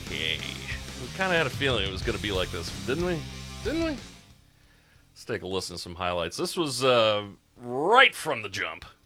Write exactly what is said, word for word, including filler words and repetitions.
Okay. We kind of had a feeling it was going to be like this, didn't we? Didn't we? Let's take a listen to some highlights. This was uh, right from the jump.